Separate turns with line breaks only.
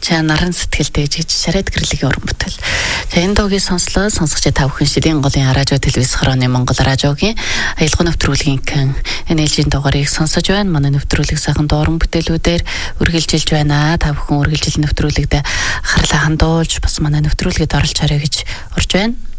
За наран сэтгэлтэй жиж шараад гэрлэгийн уран бүтээл. За энэ дуугийн сонслоо сонсогч та бүхэн шилийн голын радио телевиз хорооны Монгол радиогийн аялал нэвтрүүлгийн энэ ээлжийн дугаарыг сонсож байна. Манай нэвтрүүлэг сайхан уран бүтээлүүдээр үргэлжилж байна. Та бүхэн үргэлжил нэвтрүүлэгт харлаа хандуулж бас манай нэвтрүүлгэд оролцоорой гэж урьж байна.